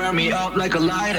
burn me up like a lighter.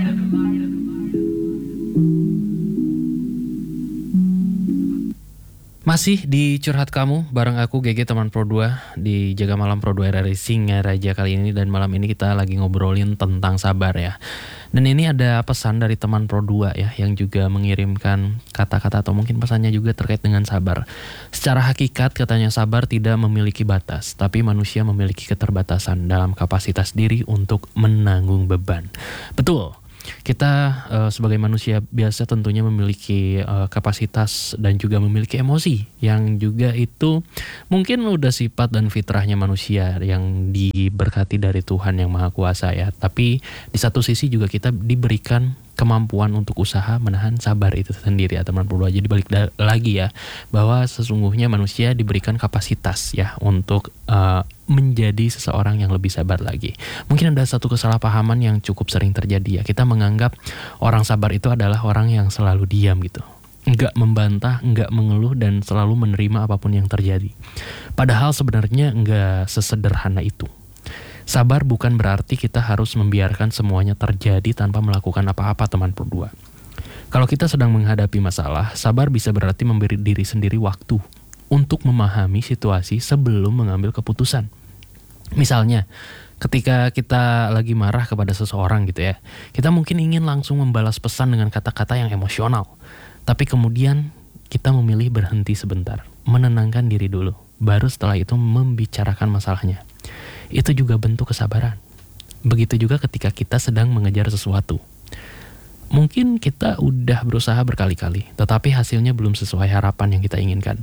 Masih di Curhat Kamu bareng aku GG teman Pro 2 di Jaga Malam Pro 2 RRI Singaraja kali ini. Dan malam ini kita lagi ngobrolin tentang sabar ya. Dan ini ada pesan dari teman Pro 2 ya, yang juga mengirimkan kata-kata atau mungkin pesannya juga terkait dengan sabar. Secara hakikat katanya sabar tidak memiliki batas, tapi manusia memiliki keterbatasan dalam kapasitas diri untuk menanggung beban. Betul. Kita sebagai manusia biasa tentunya memiliki kapasitas dan juga memiliki emosi yang juga itu mungkin udah sifat dan fitrahnya manusia yang diberkati dari Tuhan yang Maha Kuasa ya. Tapi di satu sisi juga kita diberikan kemampuan untuk usaha menahan sabar itu sendiri ya teman Pro 2. Jadi balik lagi ya, bahwa sesungguhnya manusia diberikan kapasitas ya untuk menjadi seseorang yang lebih sabar lagi. Mungkin ada satu kesalahpahaman yang cukup sering terjadi ya. Kita menganggap orang sabar itu adalah orang yang selalu diam gitu. Enggak membantah, enggak mengeluh, dan selalu menerima apapun yang terjadi. Padahal sebenarnya enggak sesederhana itu. Sabar bukan berarti kita harus membiarkan semuanya terjadi tanpa melakukan apa-apa teman Pro 2. Kalau kita sedang menghadapi masalah, sabar bisa berarti memberi diri sendiri waktu untuk memahami situasi sebelum mengambil keputusan. Misalnya, ketika kita lagi marah kepada seseorang gitu ya, kita mungkin ingin langsung membalas pesan dengan kata-kata yang emosional. Tapi kemudian kita memilih berhenti sebentar, menenangkan diri dulu, baru setelah itu membicarakan masalahnya. Itu juga bentuk kesabaran. Begitu juga ketika kita sedang mengejar sesuatu. Mungkin kita udah berusaha berkali-kali, tetapi hasilnya belum sesuai harapan yang kita inginkan.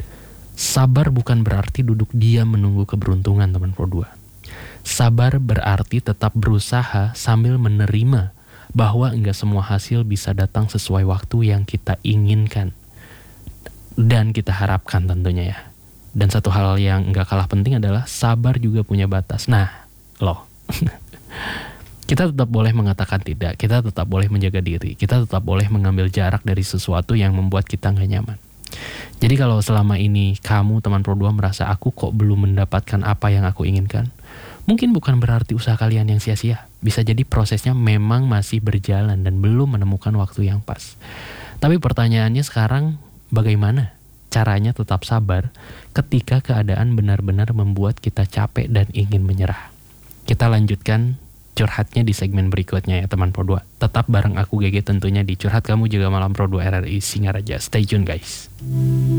Sabar bukan berarti duduk diam menunggu keberuntungan teman Pro 2. Sabar berarti tetap berusaha sambil menerima bahwa enggak semua hasil bisa datang sesuai waktu yang kita inginkan dan kita harapkan tentunya ya. Dan satu hal yang enggak kalah penting adalah sabar juga punya batas. Nah, loh. Kita tetap boleh mengatakan tidak, kita tetap boleh menjaga diri, kita tetap boleh mengambil jarak dari sesuatu yang membuat kita enggak nyaman. Jadi kalau selama ini kamu teman Pro 2 merasa aku kok belum mendapatkan apa yang aku inginkan, mungkin bukan berarti usaha kalian yang sia-sia. Bisa jadi prosesnya memang masih berjalan dan belum menemukan waktu yang pas. Tapi pertanyaannya sekarang, bagaimana caranya tetap sabar ketika keadaan benar-benar membuat kita capek dan ingin menyerah? Kita lanjutkan curhatnya di segmen berikutnya ya teman Pro 2. Tetap bareng aku GG tentunya di Curhat Kamu Juga Malam Pro 2 RRI Singaraja. Stay tune guys.